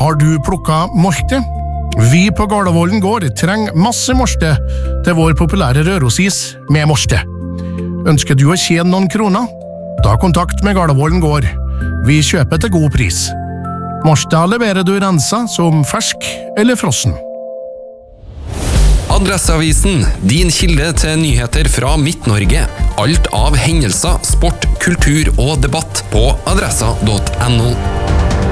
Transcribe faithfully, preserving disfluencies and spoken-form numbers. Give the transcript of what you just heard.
Har du plukket morte? Vi på Gardervollen gård trenger masse morte til vår populære rørosis med morte. Ønsker du å tjene noen kroner? Ta kontakt med Gardervollen gård. Vi kjøper til god pris. Morte leverer du rensa som fersk eller frossen. Adresseavisen, din kilde til nyheter fra Midt-Norge. Alt av hendelser, sport, kultur og debatt på adressa punktum no.